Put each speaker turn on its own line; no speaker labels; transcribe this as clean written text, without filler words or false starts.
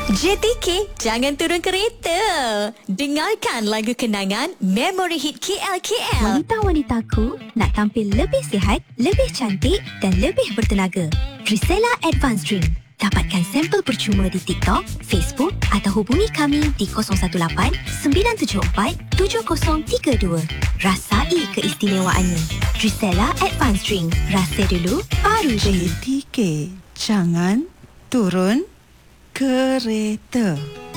JTK, jangan turun kereta. Dengarkan lagu kenangan Memory Hit KL.
Wanita-wanitaku nak tampil lebih sihat, lebih cantik dan lebih bertenaga. Trisela Advanced Drink. Dapatkan sampel percuma di TikTok, Facebook atau hubungi kami di 018-974-7032. Rasai keistimewaannya. Trisela Advanced Drink. Rasa dulu, baru dulu.
JTK, jangan turun kereta.